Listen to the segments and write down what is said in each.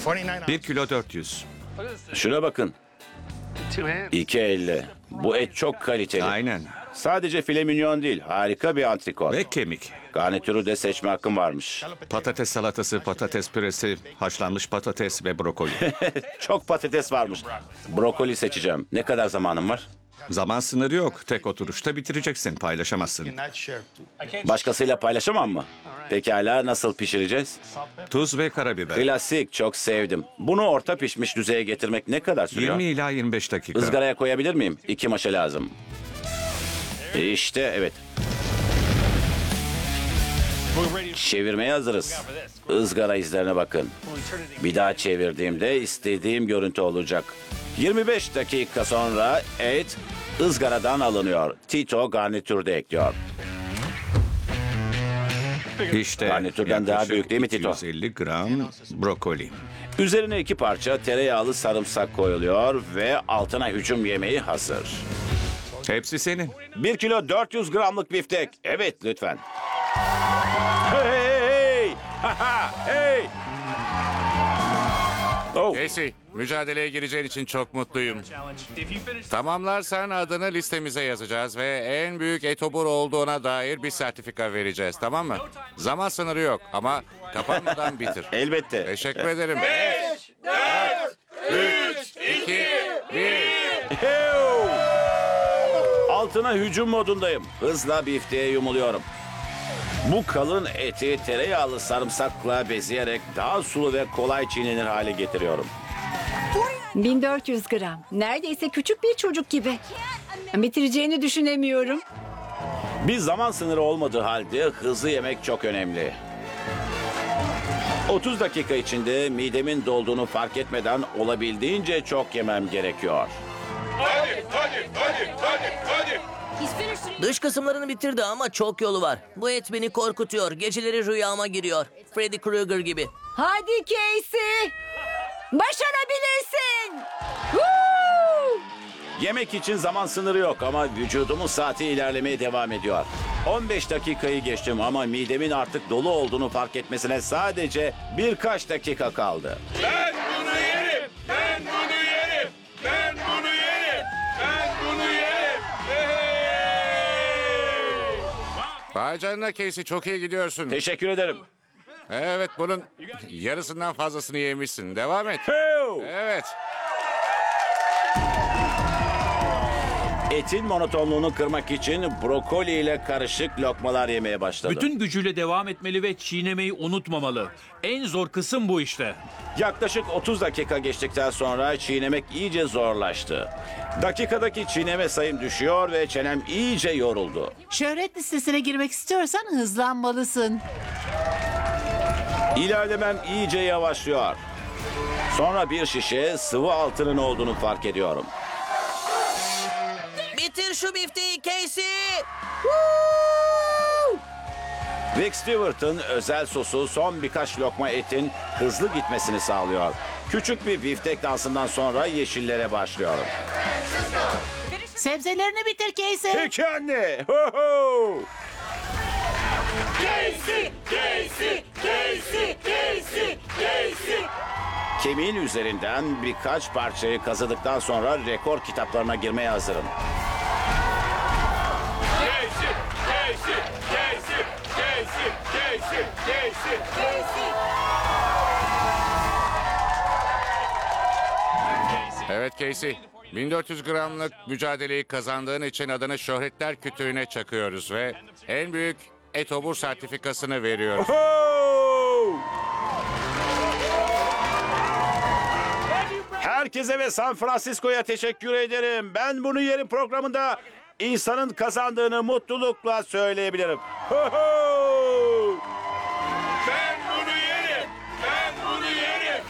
1 kilo 400. Şuna bakın. 2.50. Bu et çok kaliteli. Aynen. Sadece file mignon değil, harika bir antrikot. Ve kemik. Garnitürü de seçme hakkım varmış. Patates salatası, patates püresi, haşlanmış patates ve brokoli. Çok patates varmış. Brokoli seçeceğim. Ne kadar zamanım var? Zaman sınırı yok. Tek oturuşta bitireceksin. Paylaşamazsın. Başkasıyla paylaşamam mı? Pekala, nasıl pişireceğiz? Tuz ve karabiber. Klasik, çok sevdim. Bunu orta pişmiş düzeye getirmek ne kadar sürüyor? 20 ila 25 dakika. Izgaraya koyabilir miyim? 2 maşa lazım. İşte evet. Çevirmeye hazırız. Izgara izlerine bakın. Bir daha çevirdiğimde istediğim görüntü olacak. 25 dakika sonra et ızgaradan alınıyor. Tito garnitürde ekliyor. İşte Garnitürden daha yaklaşık büyük değil mi Tito? 250 gram brokoli. Üzerine 2 parça tereyağlı sarımsak koyuluyor ve altına hücum yemeği hazır. Hepsi senin. 1 kilo 400 gramlık biftek. Evet, lütfen. Hey, hey, hey! Ha, ha, hey! Oh. Casey, mücadeleye gireceğin için çok mutluyum. Tamamlarsan adını listemize yazacağız ve en büyük etobur olduğuna dair bir sertifika vereceğiz, tamam mı? Zaman sınırı yok ama kapanmadan bitir. Elbette. Teşekkür ederim. 5, 4, 3, 2, 1. Heu! Altına hücum modundayım. Hızla bifteğe yumuluyorum. Bu kalın eti tereyağlı sarımsakla bezeyerek daha sulu ve kolay çiğnenir hale getiriyorum. 1400 gram. Neredeyse küçük bir çocuk gibi. Bitireceğini düşünemiyorum. Bir zaman sınırı olmadığı halde hızlı yemek çok önemli. 30 dakika içinde midemin dolduğunu fark etmeden olabildiğince çok yemem gerekiyor. Dış kısımlarını bitirdi ama çok yolu var. Bu et beni korkutuyor. Geceleri rüyama giriyor. Freddy Krueger gibi. Hadi Casey. Başarabilirsin. Woo! Yemek için zaman sınırı yok ama vücudumun saati ilerlemeye devam ediyor. 15 dakikayı geçtim ama midemin artık dolu olduğunu fark etmesine sadece birkaç dakika kaldı. Ben bunu yerim. Ben bunu yerim. Ben bunu yerim. Ben bunu yerim. Hey! Vay canına Casey, çok iyi gidiyorsun. Teşekkür ederim. Evet, bunun yarısından fazlasını yemişsin. Devam et. Heu! Evet. Etin monotonluğunu kırmak için brokoli ile karışık lokmalar yemeye başladım. Bütün gücüyle devam etmeli ve çiğnemeyi unutmamalı. En zor kısım bu işte. Yaklaşık 30 dakika geçtikten sonra çiğnemek iyice zorlaştı. Dakikadaki çiğneme sayım düşüyor ve çenem iyice yoruldu. Şöhret listesine girmek istiyorsan hızlanmalısın. İlerlemem iyice yavaşlıyor. Sonra bir şişe sıvı altının olduğunu fark ediyorum. Bitir şu bifteyi Casey. Rick Stewart'ın özel sosu son birkaç lokma etin hızlı gitmesini sağlıyor. Küçük bir biftek dansından sonra yeşillere başlıyorum. Sebzelerini bitir Casey. Peki anne. Ho ho. Casey! Casey! Casey! Casey! Casey! Kemiğin üzerinden birkaç parçayı kazıdıktan sonra rekor kitaplarına girmeye hazırım. Casey! Casey! Casey! Casey! Casey! Casey! Casey! Evet Casey. 1400 gramlık mücadeleyi kazandığın için adını şöhretler kütüğüne çakıyoruz ve en büyük etobur sertifikasını veriyoruz. Ho! Herkese ve San Francisco'ya teşekkür ederim. Ben bunu yerim programında insanın kazandığını mutlulukla söyleyebilirim. Ho ho! Ben bunu yerim. Ben bunu yerim.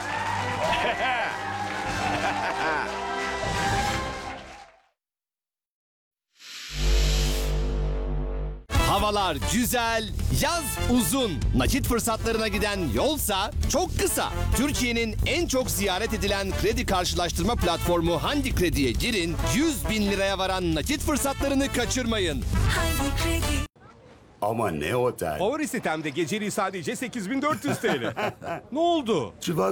Havalar güzel, yaz uzun. Nakit fırsatlarına giden yolsa çok kısa. Türkiye'nin en çok ziyaret edilen kredi karşılaştırma platformu Handi Kredi'ye girin. 100 bin liraya varan nakit fırsatlarını kaçırmayın. Ama ne otel. Favori sitemde geceliği sadece 8400 TL. Ne oldu?